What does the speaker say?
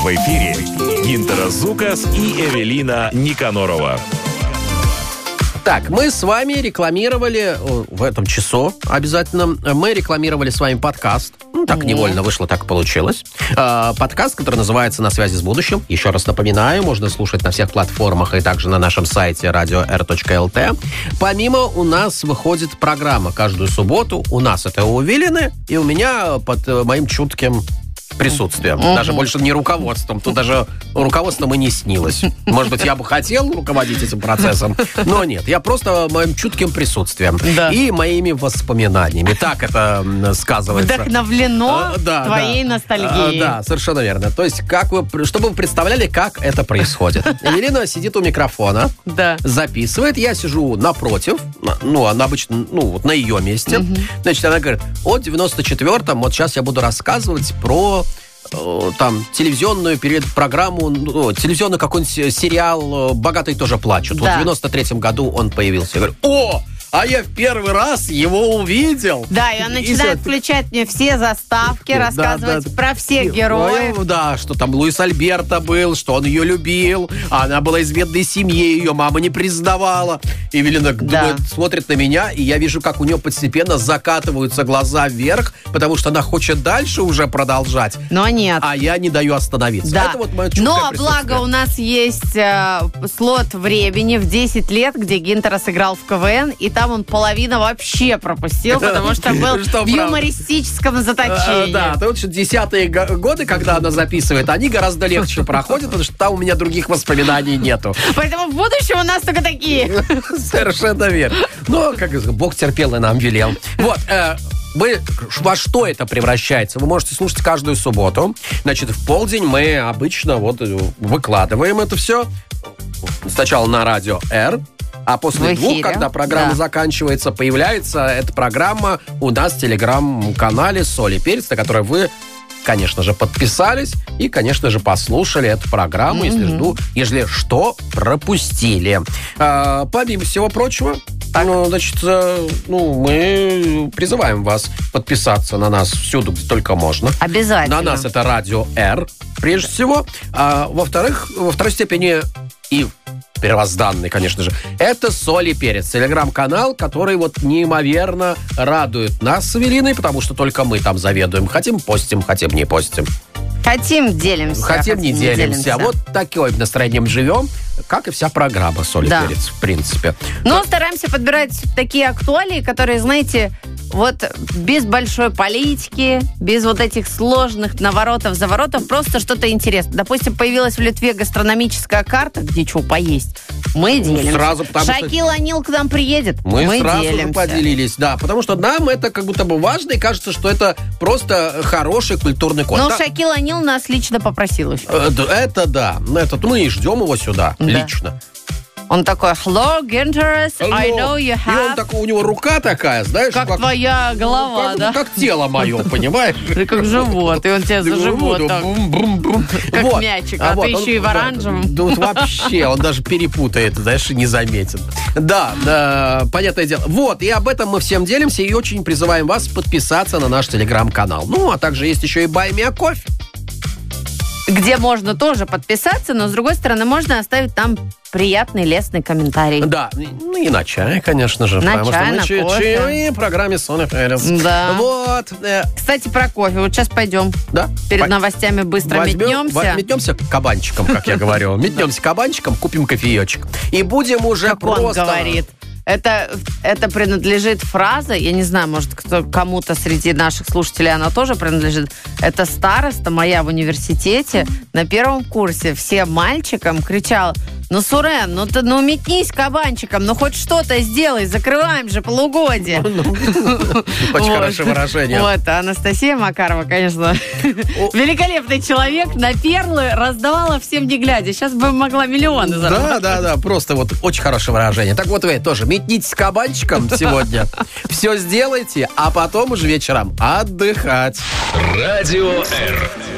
В эфире Гинтера Зукас и Эвелина Никонорова. Так, мы с вами рекламировали в этом часу обязательно. Мы рекламировали с вами подкаст. Так невольно вышло, так получилось. Подкаст, который называется «На связи с будущим». Еще раз напоминаю, можно слушать на всех платформах и также на нашем сайте radio.r.lt. Помимо у нас выходит программа каждую субботу. У нас это у Велины и у меня под моим чутким присутствием. Даже больше не руководством. Тут даже руководством и не снилось. Может быть, я бы хотел руководить этим процессом, но нет. Я просто моим чутким присутствием и моими воспоминаниями. Так это сказывается. Вдохновлено твоей ностальгией. Да, совершенно верно. То есть, чтобы вы представляли, как это происходит. Евелина сидит у микрофона, записывает. Я сижу напротив, она обычно, вот на ее месте. Значит, она говорит, о 94-м, вот сейчас я буду рассказывать про телевизионную программу, телевизионный какой-нибудь сериал «Богатые тоже плачут». Вот в 93-м году он появился. Я говорю, а я в первый раз его увидел. Да, и он начинает включать мне все заставки, рассказывать про всех героев. Да, что там Луис Альберто был, что он ее любил. Она была из бедной семьи, ее мама не признавала. Эвелина смотрит на меня, и я вижу, как у нее постепенно закатываются глаза вверх, потому что она хочет дальше уже продолжать. Но нет. А я не даю остановиться. Да. Это вот мое чуткое присутствие. Благо у нас есть слот времени в 10 лет, где Гинтера сыграл в КВН, и там он половину вообще пропустил, потому что был в юмористическом заточении. Да, то вот 10-е годы, когда она записывает, они гораздо легче проходят, потому что там у меня других воспоминаний нету. Поэтому в будущем у нас только такие. Совершенно верно. Но, как Бог терпел и нам велел. Вот, во что это превращается? Вы можете слушать каждую субботу. Значит, в полдень мы обычно выкладываем это все. Сначала на радио R. А после 2, когда программа заканчивается, появляется эта программа у нас в телеграм-канале «Соль и перец», на которой вы, конечно же, подписались и, конечно же, послушали эту программу, если что, пропустили. Помимо всего прочего, мы призываем вас подписаться на нас всюду, где только можно. Обязательно. На нас это радио R, прежде всего. Во второй степени и первозданный, конечно же, это «Соль и перец». Телеграм-канал, который неимоверно радует нас с Эвелиной, потому что только мы там заведуем. Хотим постим, хотим не постим. Хотим делимся. Хотим не делимся. Вот таким настроением живем, как и вся программа «Соль и перец», в принципе. Но стараемся подбирать такие актуалии, которые, знаете, без большой политики, без этих сложных наворотов-заворотов, просто что-то интересное. Допустим, появилась в Литве гастрономическая карта, где что поесть. Мы делимся. Шакил Анил к нам приедет. Мы сразу делимся. же поделились, да. Потому что нам это как будто бы важно, и кажется, что это просто хороший культурный код. Но Шакил Анил нас лично попросил еще. Это да. Мы и ждем его сюда лично. Он такой, hello, Ginteres, I know you have... И он такой, у него рука такая, знаешь... Как твоя голова, да? Как тело мое, понимаешь? Как живот, и он тебя за живот так... Как мячик, а ты еще и в оранжевом. Вот вообще, он даже перепутает, знаешь, и не заметит. Да, понятное дело. И об этом мы всем делимся, и очень призываем вас подписаться на наш телеграм-канал. А также есть еще и Buy Me a Coffee, где можно тоже подписаться, но, с другой стороны, можно оставить там приятный, лестный комментарий. Да, и на чай, конечно же. На чай, на кофе. И в программе «Соль и перец». Да. Вот. Кстати, про кофе. Вот сейчас пойдем. Да. Перед новостями быстро метнемся. Метнемся кабанчиком, как я говорю. Метнемся кабанчиком, купим кофеечек. И будем уже как просто... он говорит. Это принадлежит фраза, я не знаю, может, кому-то среди наших слушателей она тоже принадлежит. Это староста моя в университете на первом курсе всем мальчикам кричала: Сурен, метнись кабанчиком, хоть что-то сделай, закрываем же полугодие. Очень хорошее выражение. А Анастасия Макарова, конечно, великолепный человек, на перлы раздавала всем не глядя. Сейчас бы могла миллионы заработать. Да, просто очень хорошее выражение. Так вы тоже метнитесь кабанчиком сегодня, все сделайте, а потом уже вечером отдыхать. Радио R.